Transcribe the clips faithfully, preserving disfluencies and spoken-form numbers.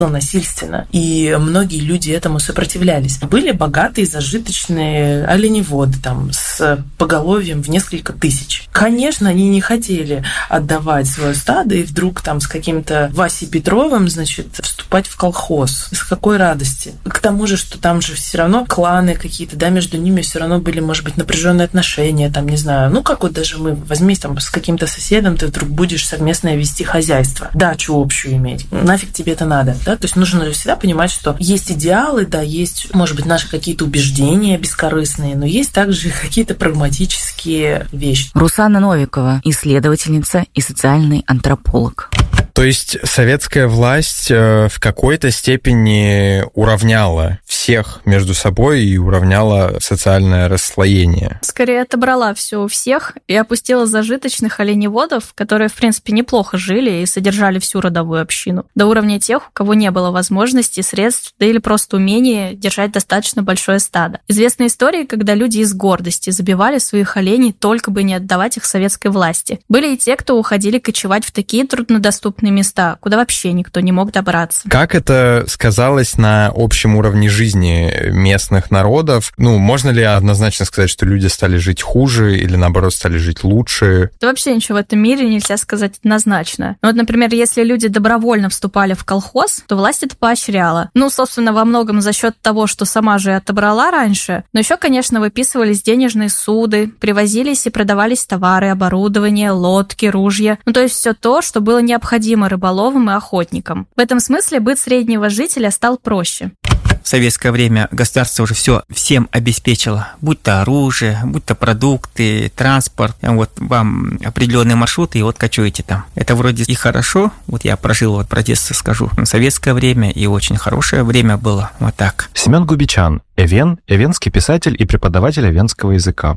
насильственно, и многие люди этому сопротивлялись. Были богатые, зажиточные оленеводы там, с поголовьем в несколько тысяч. Конечно, они не хотели отдавать свое стадо и вдруг там с каким-то Васей Петровым, значит, вступать в колхоз. С какой радости? К тому же, что там же все равно кланы какие-то, да, между ними все равно были, может быть, напряженные отношения, там, не знаю, ну, как вот даже мы, возьми там с каким-то соседом, ты вдруг будешь совместное вести хозяйство, дачу общую иметь, нафиг тебе это надо, да? То есть нужно же всегда понимать, что есть идеалы, да, есть, может быть, наши какие-то убеждения бескорыстные, но есть также какие-то прагматические вещи. Русанна Новикова, исследовательница и социальный антрополог. То есть советская власть в какой-то степени уравняла всех между собой и уравняла социальное расслоение. Скорее отобрала все у всех и опустила зажиточных оленеводов, которые, в принципе, неплохо жили и содержали всю родовую общину, до уровня тех, у кого не было возможности, средств, да или просто умения держать достаточно большое стадо. Известны истории, когда люди из гордости забивали своих оленей, только бы не отдавать их советской власти. Были и те, кто уходили кочевать в такие труднодоступные места, куда вообще никто не мог добраться. Как это сказалось на общем уровне жизни местных народов? Ну, можно ли однозначно сказать, что люди стали жить хуже или, наоборот, стали жить лучше? Да вообще ничего в этом мире нельзя сказать однозначно. Ну, вот, например, если люди добровольно вступали в колхоз, то власть это поощряла. Ну, собственно, во многом за счет того, что сама же отобрала раньше, но еще, конечно, выписывались денежные суды, привозились и продавались товары, оборудование, лодки, ружья. Ну, то есть все то, что было необходимо рыболовам и охотникам. В этом смысле быт среднего жителя стал проще. В советское время государство уже все всем обеспечило, будь то оружие, будь то продукты, транспорт, вот вам определенные маршруты, и вот кочуете там. Это вроде и хорошо, вот я прожил, вот про детство скажу, советское время, и очень хорошее время было, вот так. Семен Губичан, эвен, эвенский писатель и преподаватель эвенского языка.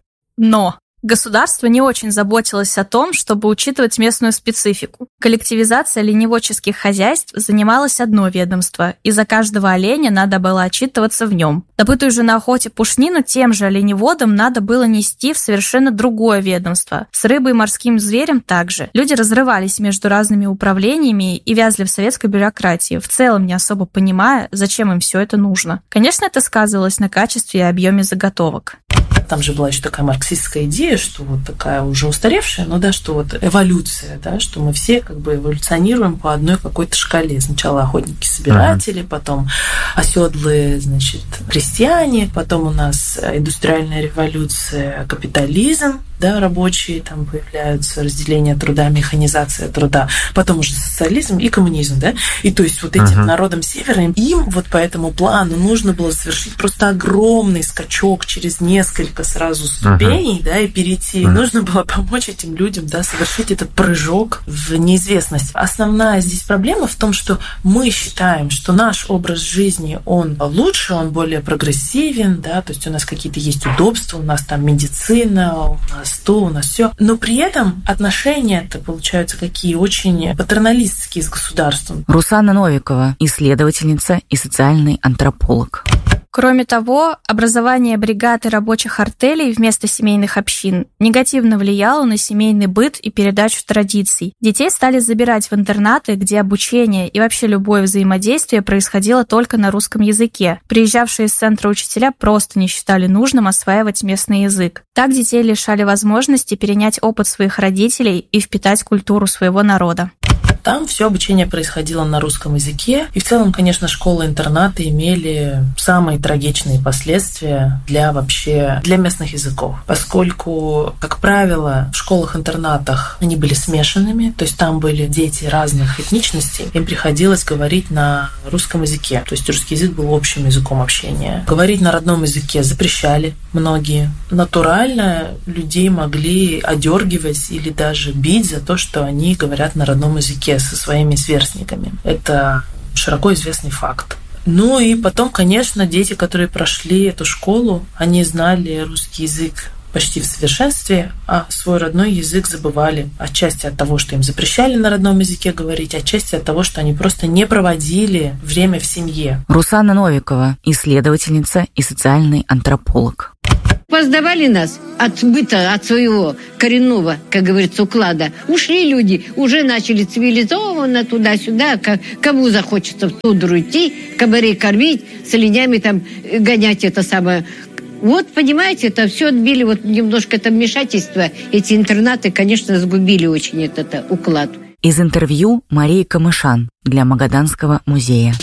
Но государство не очень заботилось о том, чтобы учитывать местную специфику. Коллективизация оленеводческих хозяйств занималось одно ведомство, и за каждого оленя надо было отчитываться в нем. Добытую же на охоте пушнину тем же оленеводам надо было нести в совершенно другое ведомство. С рыбой и морским зверем также. Люди разрывались между разными управлениями и вязли в советской бюрократии, в целом не особо понимая, зачем им все это нужно. Конечно, это сказывалось на качестве и объеме заготовок. Там же была еще такая марксистская идея, что вот такая уже устаревшая, ну да, что вот эволюция, да, что мы все как бы эволюционируем по одной какой-то шкале. Сначала охотники-собиратели, ага. потом оседлые, значит, крестьяне, потом у нас индустриальная революция, капитализм, да, рабочие там появляются, разделение труда, механизация труда, потом уже социализм и коммунизм, да, и то есть вот этим uh-huh. народам Севера, им вот по этому плану нужно было совершить просто огромный скачок через несколько сразу ступеней, uh-huh. да, и перейти, uh-huh. нужно было помочь этим людям, да, совершить этот прыжок в неизвестность. Основная здесь проблема в том, что мы считаем, что наш образ жизни, он лучше, он более прогрессивен, да, то есть у нас какие-то есть удобства, у нас там медицина, у нас то, у нас все. Но при этом отношения-то получаются какие очень патерналистские с государством. Русанна Новикова, исследовательница и социальный антрополог. Кроме того, образование бригад и рабочих артелей вместо семейных общин негативно влияло на семейный быт и передачу традиций. Детей стали забирать в интернаты, где обучение и вообще любое взаимодействие происходило только на русском языке. Приезжавшие из центра учителя просто не считали нужным осваивать местный язык. Так детей лишали возможности перенять опыт своих родителей и впитать культуру своего народа. Там все обучение происходило на русском языке. И в целом, конечно, школы-интернаты имели самые трагичные последствия для вообще для местных языков. Поскольку, как правило, в школах-интернатах они были смешанными, то есть там были дети разных этничностей, им приходилось говорить на русском языке. То есть русский язык был общим языком общения. Говорить на родном языке запрещали многие. Натурально людей могли одергивать или даже бить за то, что они говорят на родном языке со своими сверстниками. Это широко известный факт. Ну и потом, конечно, дети, которые прошли эту школу, они знали русский язык почти в совершенстве, а свой родной язык забывали. Отчасти от того, что им запрещали на родном языке говорить, отчасти от того, что они просто не проводили время в семье. Русанна Новикова, исследовательница и социальный антрополог. Поздавали нас от быта, от своего коренного, как говорится, уклада. Ушли люди, уже начали цивилизованно туда-сюда. Кому захочется в тундру идти, кабарей кормить, с оленями там гонять это самое. Вот, понимаете, это все отбили, вот немножко это вмешательство. Эти интернаты, конечно, сгубили очень этот, этот уклад. Из интервью Марии Камышан для Магаданского музея.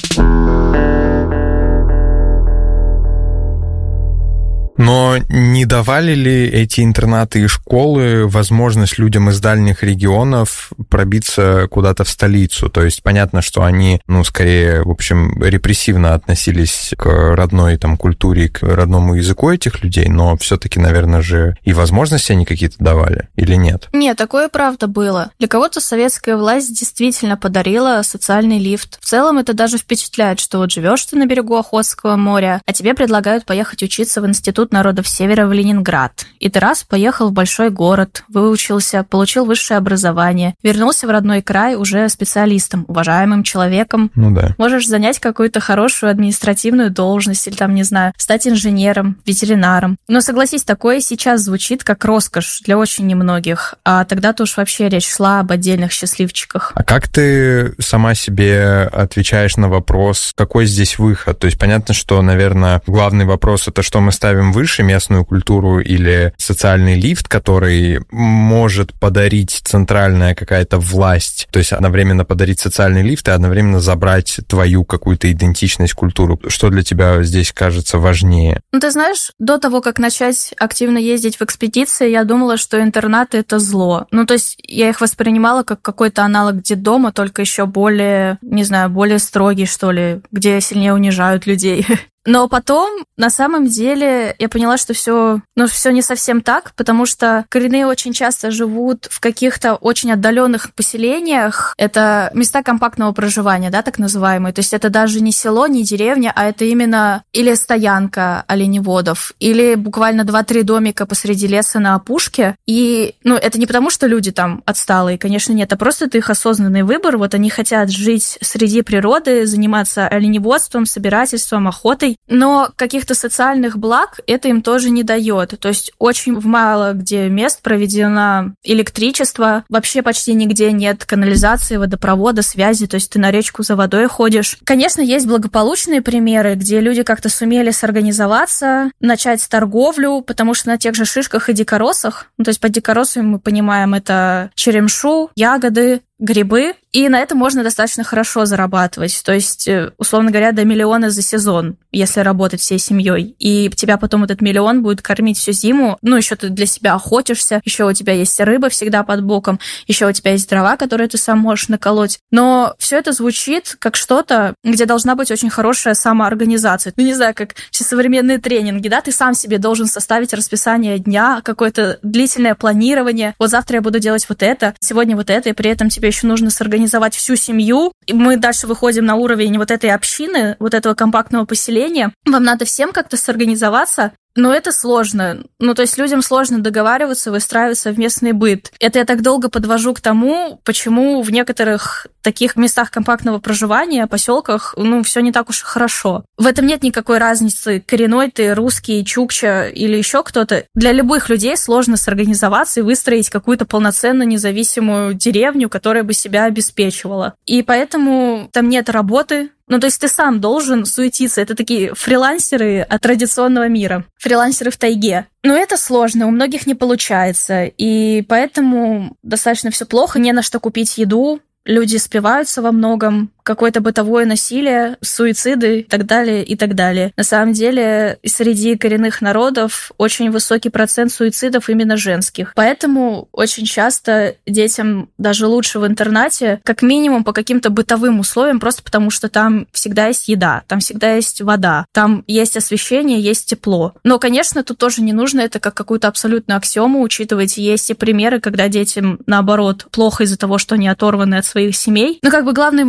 Но не давали ли эти интернаты и школы возможность людям из дальних регионов пробиться куда-то в столицу? То есть понятно, что они, ну, скорее, в общем, репрессивно относились к родной там культуре, к родному языку этих людей, но все-таки, наверное же, и возможности они какие-то давали или нет? Нет, такое правда было. Для кого-то советская власть действительно подарила социальный лифт. В целом это даже впечатляет, что вот живешь ты на берегу Охотского моря, а тебе предлагают поехать учиться в институт народов Севера в Ленинград. И ты раз поехал в большой город, выучился, получил высшее образование, вернулся в родной край уже специалистом, уважаемым человеком. Ну да. Можешь занять какую-то хорошую административную должность или там, не знаю, стать инженером, ветеринаром. Но согласись, такое сейчас звучит как роскошь для очень немногих, а тогда-то уж вообще речь шла об отдельных счастливчиках. А как ты сама себе отвечаешь на вопрос, какой здесь выход? То есть понятно, что, наверное, главный вопрос — это что мы ставим выше, местную культуру или социальный лифт, который может подарить центральная какая-то власть, то есть одновременно подарить социальный лифт и одновременно забрать твою какую-то идентичность, культуру. Что для тебя здесь кажется важнее? Ну, ты знаешь, до того, как начать активно ездить в экспедиции, я думала, что интернаты — это зло. Ну, то есть я их воспринимала как какой-то аналог детдома, только еще более, не знаю, более строгий, что ли, где сильнее унижают людей. Но потом, на самом деле, я поняла, что все, ну, все не совсем так, потому что коренные очень часто живут в каких-то очень отдаленных поселениях. Это места компактного проживания, да, так называемые. То есть это даже не село, не деревня, а это именно или стоянка оленеводов, или буквально два-три домика посреди леса на опушке. И, ну, это не потому, что люди там отсталые, конечно, нет, а просто это их осознанный выбор. Вот они хотят жить среди природы, заниматься оленеводством, собирательством, охотой. Но каких-то социальных благ это им тоже не дает. То есть очень мало где мест проведено электричество, вообще почти нигде нет канализации, водопровода, связи, то есть ты на речку за водой ходишь. Конечно, есть благополучные примеры, где люди как-то сумели сорганизоваться, начать торговлю, потому что на тех же шишках и дикоросах, ну, то есть под дикоросами мы понимаем это черемшу, ягоды, грибы, и на этом можно достаточно хорошо зарабатывать. То есть, условно говоря, до миллиона за сезон, если работать всей семьей. И тебя потом этот миллион будет кормить всю зиму. Ну, еще ты для себя охотишься, еще у тебя есть рыба всегда под боком, еще у тебя есть дрова, которые ты сам можешь наколоть. Но все это звучит как что-то, где должна быть очень хорошая самоорганизация. Ну, не знаю, как все современные тренинги, да, ты сам себе должен составить расписание дня, какое-то длительное планирование. Вот завтра я буду делать вот это, сегодня вот это, и при этом тебе еще нужно сорганизовать всю семью. И мы дальше выходим на уровень вот этой общины, вот этого компактного поселения. Вам надо всем как-то сорганизоваться. Но это сложно. Ну, то есть людям сложно договариваться, выстраивать совместный быт. Это я так долго подвожу к тому, почему в некоторых таких местах компактного проживания, поселках, ну, все не так уж и хорошо. В этом нет никакой разницы, коренной ты, русский, чукча или еще кто-то. Для любых людей сложно сорганизоваться и выстроить какую-то полноценную независимую деревню, которая бы себя обеспечивала. И поэтому там нет работы. Ну, то есть ты сам должен суетиться. Это такие фрилансеры от традиционного мира. Фрилансеры в тайге. Но это сложно, у многих не получается. И поэтому достаточно все плохо. Не на что купить еду. Люди спиваются во многом. Какое-то бытовое насилие, суициды и так далее, и так далее. На самом деле, среди коренных народов очень высокий процент суицидов именно женских. Поэтому очень часто детям даже лучше в интернате, как минимум по каким-то бытовым условиям, просто потому что там всегда есть еда, там всегда есть вода, там есть освещение, есть тепло. Но, конечно, тут тоже не нужно это как какую-то абсолютную аксиому учитывать. Есть и примеры, когда детям, наоборот, плохо из-за того, что они оторваны от своих семей. Но как бы главный месседж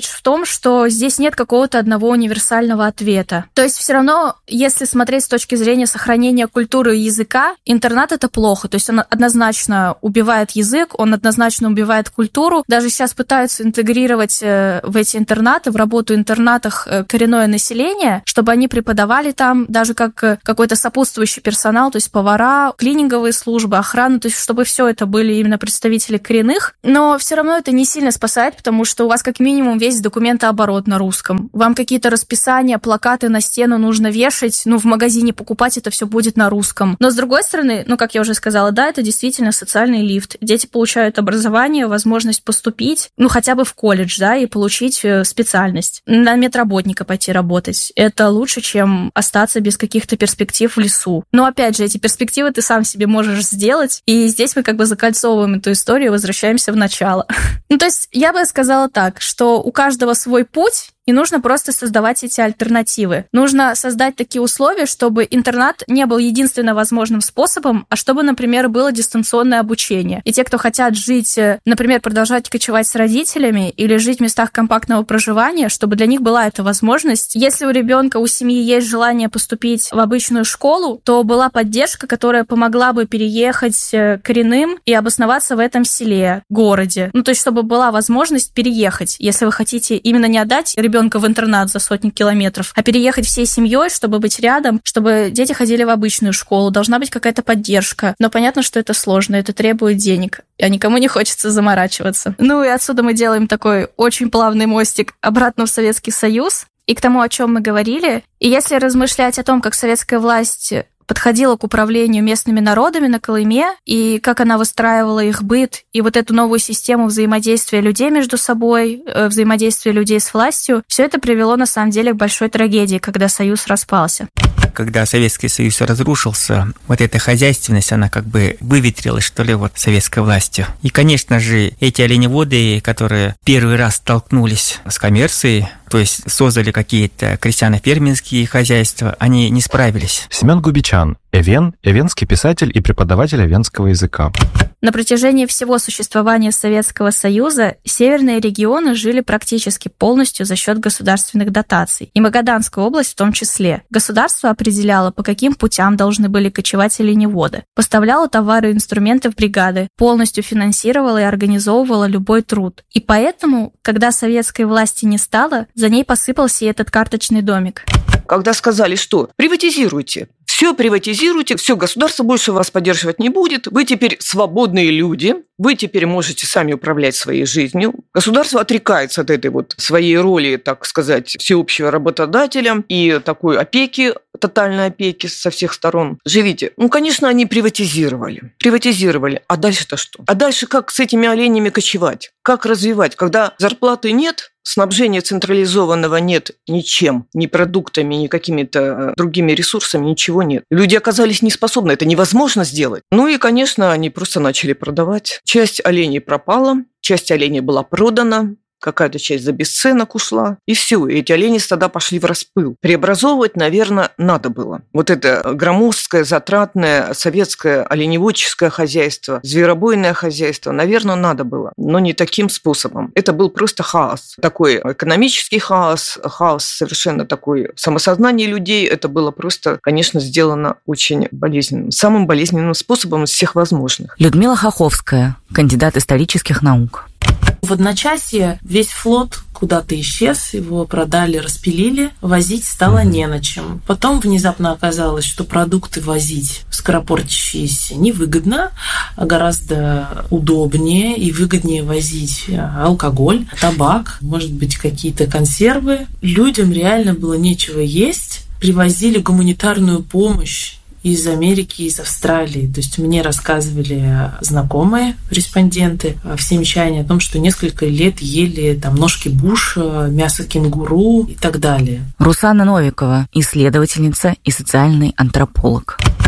месседж в том, что здесь нет какого-то одного универсального ответа. То есть все равно, если смотреть с точки зрения сохранения культуры и языка, интернат — это плохо. То есть он однозначно убивает язык, он однозначно убивает культуру. Даже сейчас пытаются интегрировать в эти интернаты, в работу в интернатах коренное население, чтобы они преподавали там даже как какой-то сопутствующий персонал, то есть повара, клининговые службы, охрана, то есть чтобы все это были именно представители коренных. Но все равно это не сильно спасает, потому что у вас как минимум весь документооборот на русском. Вам какие-то расписания, плакаты на стену нужно вешать, ну, в магазине покупать это все будет на русском. Но с другой стороны, ну, как я уже сказала, да, это действительно социальный лифт. Дети получают образование, возможность поступить, ну, хотя бы в колледж, да, и получить специальность. На медработника пойти работать. Это лучше, чем остаться без каких-то перспектив в лесу. Но, опять же, эти перспективы ты сам себе можешь сделать, и здесь мы как бы закольцовываем эту историю и возвращаемся в начало. Ну, то есть я бы сказала так, что у каждого свой путь, и нужно просто создавать эти альтернативы. Нужно создать такие условия, чтобы интернат не был единственно возможным способом, а чтобы, например, было дистанционное обучение. И те, кто хотят жить, например, продолжать кочевать с родителями или жить в местах компактного проживания, чтобы для них была эта возможность. Если у ребенка, у семьи есть желание поступить в обычную школу, то была поддержка, которая помогла бы переехать коренным и обосноваться в этом селе, городе. Ну, то есть, чтобы была возможность переехать, если вы хотите именно не отдать ребенка в интернат за сотни километров, а переехать всей семьей, чтобы быть рядом, чтобы дети ходили в обычную школу, должна быть какая-то поддержка. Но понятно, что это сложно, это требует денег, а никому не хочется заморачиваться. Ну и отсюда мы делаем такой очень плавный мостик обратно в Советский Союз и к тому, о чем мы говорили. И если размышлять о том, как советская власть подходила к управлению местными народами на Колыме, и как она выстраивала их быт, и вот эту новую систему взаимодействия людей между собой, взаимодействия людей с властью, все это привело на самом деле к большой трагедии, когда Союз распался. Когда Советский Союз разрушился, вот эта хозяйственность, она как бы выветрилась, что ли, вот советской властью. И, конечно же, эти оленеводы, которые первый раз столкнулись с коммерцией, то есть создали какие-то крестьяно-фермерские хозяйства, они не справились. Семен Губичан, эвен, эвенский писатель и преподаватель эвенского языка. На протяжении всего существования Советского Союза северные регионы жили практически полностью за счет государственных дотаций, и Магаданская область в том числе. Государство определяло, по каким путям должны были кочевать оленеводы, поставляло товары и инструменты в бригады, полностью финансировало и организовывало любой труд. И поэтому, когда советской власти не стало, за ней посыпался и этот карточный домик. Когда сказали, что приватизируйте, все приватизируйте, все, государство больше вас поддерживать не будет, вы теперь свободные люди, вы теперь можете сами управлять своей жизнью. Государство отрекается от этой вот своей роли, так сказать, всеобщего работодателя и такой опеки, тотальной опеки со всех сторон. Живите. Ну, конечно, они приватизировали. Приватизировали. А дальше-то что? А дальше как с этими оленями кочевать? Как развивать? Когда зарплаты нет, снабжения централизованного нет ничем, ни продуктами, ни какими-то другими ресурсами, ничего нет. Люди оказались неспособны, это невозможно сделать. Ну и, конечно, они просто начали продавать. Часть оленей пропала, часть оленей была продана, какая-то часть за бесценок ушла, и все, и эти олени стада пошли в распыл. Преобразовывать, наверное, надо было. Вот это громоздкое, затратное советское оленеводческое хозяйство, зверобойное хозяйство, наверное, надо было, но не таким способом. Это был просто хаос. Такой экономический хаос, хаос совершенно такой в самосознании людей. Это было просто, конечно, сделано очень болезненным, самым болезненным способом из всех возможных. Людмила Хоховская, кандидат исторических наук. В одночасье весь флот куда-то исчез, его продали, распилили, возить стало не на чем. Потом внезапно оказалось, что продукты возить скоропортящиеся невыгодно, а гораздо удобнее и выгоднее возить алкоголь, табак, может быть, какие-то консервы. Людям реально было нечего есть, привозили гуманитарную помощь из Америки, из Австралии. То есть мне рассказывали знакомые респонденты в Семичане о том, что несколько лет ели там ножки буша, мясо кенгуру и так далее. Русана Новикова, исследовательница и социальный антрополог.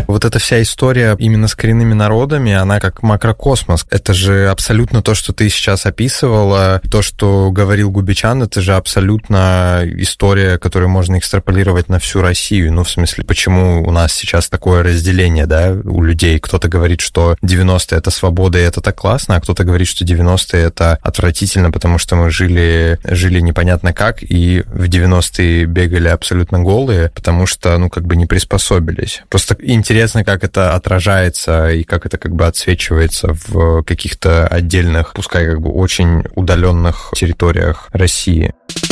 Вот эта вся история именно с коренными народами, она как макрокосмос. Это же абсолютно то, что ты сейчас описывала, то, что говорил Губичан, это же абсолютно история, которую можно экстраполировать на всю Россию. Ну, в смысле, почему у нас сейчас такое разделение, да, у людей. Кто-то говорит, что девяностые — это свобода, и это так классно, а кто-то говорит, что девяностые — это отвратительно, потому что мы жили, жили непонятно как, и в девяностые бегали абсолютно голые, потому что, ну, как бы не приспособились. Просто интересно, как это отражается и как это как бы отсвечивается в каких-то отдельных, пускай как бы очень удаленных территориях России.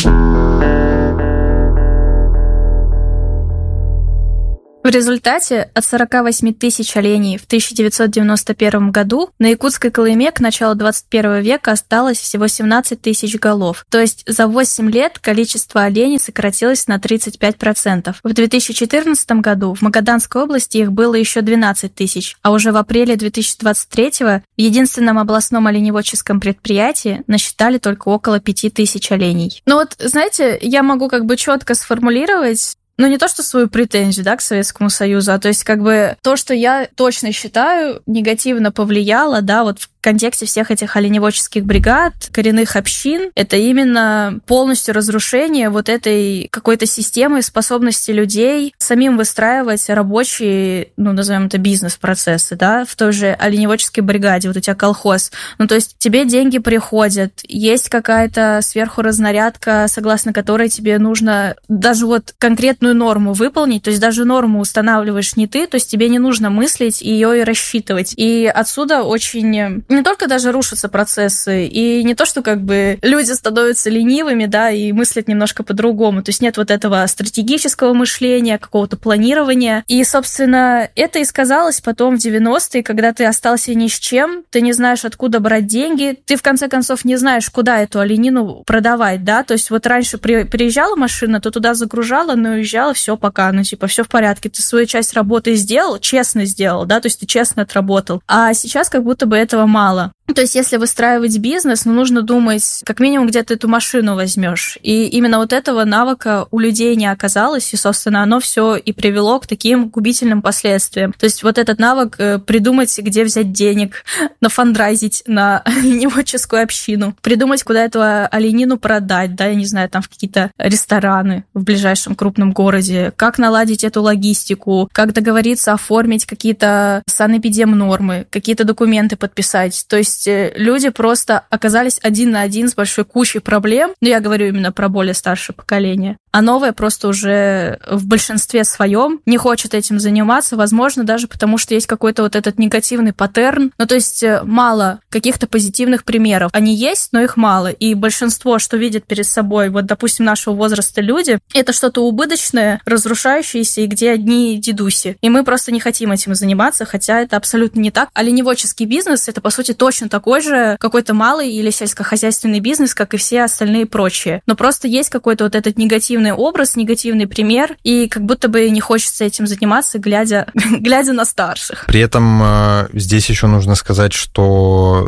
В результате от сорока восьми тысяч оленей в тысяча девятьсот девяносто первом году на якутской Колыме к началу двадцать первого века осталось всего семнадцать тысяч голов. То есть за восемь лет количество оленей сократилось на тридцать пять процентов. В две тысячи четырнадцатом году в Магаданской области их было еще двенадцать тысяч, а уже в апреле две тысячи двадцать третьего в единственном областном оленеводческом предприятии насчитали только около пяти тысяч оленей. Ну вот, знаете, я могу как бы четко сформулировать, ну, не то, что свою претензию, да, к Советскому Союзу, а то есть как бы то, что я точно считаю, негативно повлияло, да, вот в контексте всех этих оленеводческих бригад, коренных общин, это именно полностью разрушение вот этой какой-то системы способности людей самим выстраивать рабочие, ну, назовем это бизнес-процессы, да, в той же оленеводческой бригаде, вот у тебя колхоз. Ну, то есть тебе деньги приходят, есть какая-то сверху разнарядка, согласно которой тебе нужно даже вот конкретную норму выполнить, то есть даже норму устанавливаешь не ты, то есть тебе не нужно мыслить ее и рассчитывать. И отсюда очень... не только даже рушатся процессы, и не то, что как бы люди становятся ленивыми, да, и мыслят немножко по-другому. То есть нет вот этого стратегического мышления, какого-то планирования. И, собственно, это и сказалось потом в девяностые, когда ты остался ни с чем, ты не знаешь, откуда брать деньги, ты, в конце концов, не знаешь, куда эту оленину продавать, да. То есть вот раньше при, приезжала машина, ты туда загружала, но уезжала, все, пока, ну, типа, все в порядке, ты свою часть работы сделал, честно сделал, да, то есть ты честно отработал. А сейчас как будто бы этого мало. То есть, если выстраивать бизнес, ну, нужно думать, как минимум, где ты эту машину возьмешь. И именно вот этого навыка у людей не оказалось, и, собственно, оно все и привело к таким губительным последствиям. То есть, вот этот навык придумать, где взять денег, нафандрайзить на оленеводческую общину, придумать, куда эту оленину продать, да, я не знаю, там в какие-то рестораны в ближайшем крупном городе, как наладить эту логистику, как договориться оформить какие-то санэпидемнормы, какие-то документы подписать. То есть люди просто оказались один на один с большой кучей проблем. Но я говорю именно про более старшее поколение. А новое просто уже в большинстве своем не хочет этим заниматься, возможно, даже потому, что есть какой-то вот этот негативный паттерн. Ну, то есть мало каких-то позитивных примеров. Они есть, но их мало. И большинство, что видят перед собой, вот, допустим, нашего возраста люди, это что-то убыточное, разрушающееся, и где одни дедуси. И мы просто не хотим этим заниматься, хотя это абсолютно не так. Оленеводческий бизнес — это, по сути, точно такой же какой-то малый или сельскохозяйственный бизнес, как и все остальные прочие. Но просто есть какой-то вот этот негативный образ, негативный пример, и как будто бы не хочется этим заниматься, глядя, глядя на старших. При этом здесь еще нужно сказать, что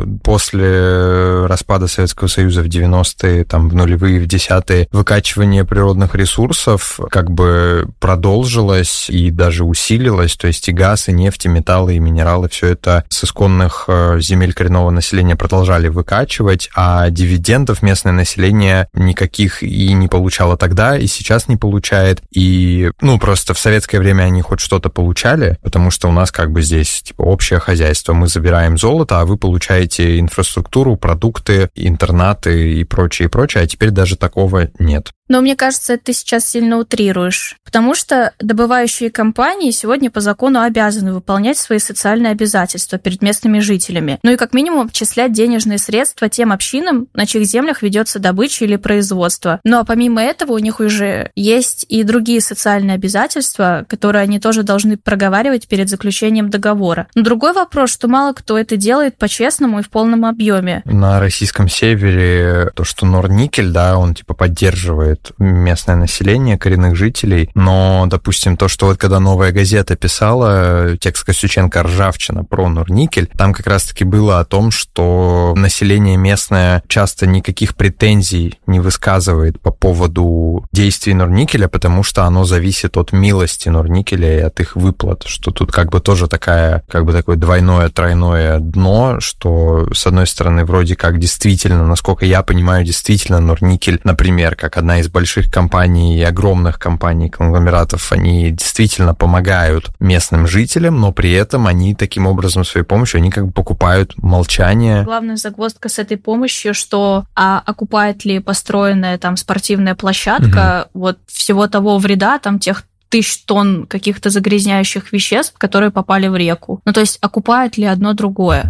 после распада Советского Союза в девяностые, там, в нулевые, в десятые, выкачивание природных ресурсов как бы продолжилось и даже усилилось, то есть и газ, и нефть, и металлы, и минералы, все это с исконных земель коренного населения продолжали выкачивать, а дивидендов местное население никаких и не получало тогда, и сейчас не получает. И, ну, просто в советское время они хоть что-то получали, потому что у нас как бы здесь, типа, общее хозяйство. Мы забираем золото, а вы получаете инфраструктуру, продукты, интернаты и прочее, и прочее, а теперь даже такого нет. Но мне кажется, ты сейчас сильно утрируешь, потому что добывающие компании сегодня по закону обязаны выполнять свои социальные обязательства перед местными жителями, ну и как минимум отчислять денежные средства тем общинам, на чьих землях ведется добыча или производство. Ну а помимо этого у них уже есть и другие социальные обязательства, которые они тоже должны проговаривать перед заключением договора. Но другой вопрос, что мало кто это делает по-честному и в полном объеме. На российском севере то, что Норникель, да, он типа поддерживает раздражает местное население, коренных жителей. Но, допустим, то, что вот когда «Новая газета» писала текст Костюченко «Ржавчина» про Норникель, там как раз-таки было о том, что население местное часто никаких претензий не высказывает по поводу действий Норникеля, потому что оно зависит от милости Норникеля и от их выплат, что тут как бы тоже такая, как бы такое двойное, тройное дно, что, с одной стороны, вроде как действительно, насколько я понимаю, действительно Норникель, например, как одна из больших компаний и огромных компаний, конгломератов, они действительно помогают местным жителям, но при этом они таким образом своей помощью, они как бы покупают молчание. Главная загвоздка с этой помощью, что а окупает ли построенная там спортивная площадка угу. вот всего того вреда, там тех тысяч тонн каких-то загрязняющих веществ, которые попали в реку. Ну, то есть окупает ли одно другое?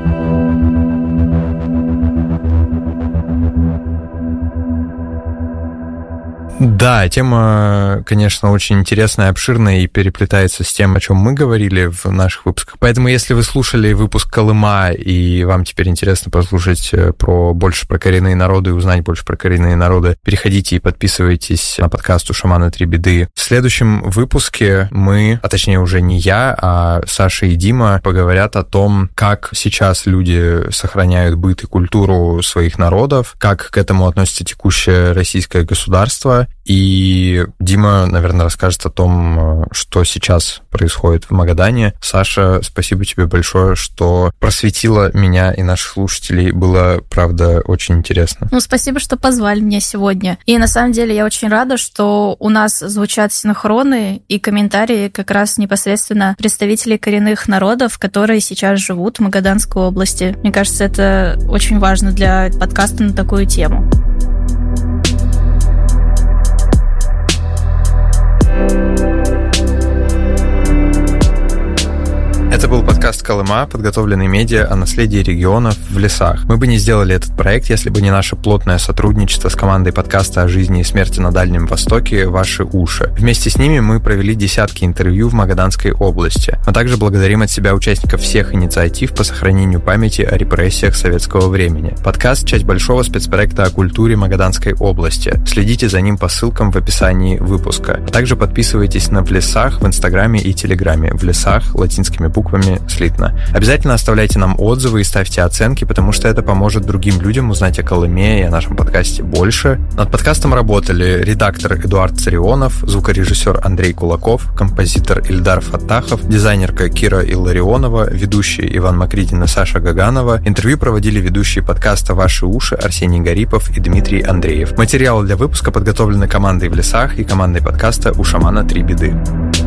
Да, тема, конечно, очень интересная, обширная и переплетается с тем, о чем мы говорили в наших выпусках. Поэтому, если вы слушали выпуск Колыма, и вам теперь интересно послушать про больше про коренные народы и узнать больше про коренные народы, переходите и подписывайтесь на подкаст «У шамана три беды». В следующем выпуске мы, а точнее уже не я, а Саша и Дима поговорят о том, как сейчас люди сохраняют быт и культуру своих народов, как к этому относится текущее российское государство. И Дима, наверное, расскажет о том, что сейчас происходит в Магадане. Саша, спасибо тебе большое, что просветила меня и наших слушателей. Было, правда, очень интересно. Ну, спасибо, что позвали меня сегодня. И на самом деле я очень рада, что у нас звучат синхроны и комментарии как раз непосредственно представителей коренных народов, которые сейчас живут в Магаданской области. Мне кажется, это очень важно для подкаста на такую тему. Это был подкаст «Колыма», подготовленный медиа о наследии регионов в лесах. Мы бы не сделали этот проект, если бы не наше плотное сотрудничество с командой подкаста о жизни и смерти на Дальнем Востоке «Ваши уши». Вместе с ними мы провели десятки интервью в Магаданской области, а также благодарим от себя участников всех инициатив по сохранению памяти о репрессиях советского времени. Подкаст – часть большого спецпроекта о культуре Магаданской области. Следите за ним по ссылкам в описании выпуска. А также подписывайтесь на «В лесах» в Инстаграме и Телеграме. «В лесах» латинскими буквами буквами слитно. Обязательно оставляйте нам отзывы и ставьте оценки, потому что это поможет другим людям узнать о Колыме и о нашем подкасте больше. Над подкастом работали редактор Эдуард Царионов, звукорежиссер Андрей Кулаков, композитор Ильдар Фаттахов, дизайнерка Кира Илларионова, ведущие Иван Макритин и Саша Гаганова. Интервью проводили ведущие подкаста «Ваши уши» Арсений Гарипов и Дмитрий Андреев. Материалы для выпуска подготовлены командой «В лесах» и командой подкаста «У шамана три беды».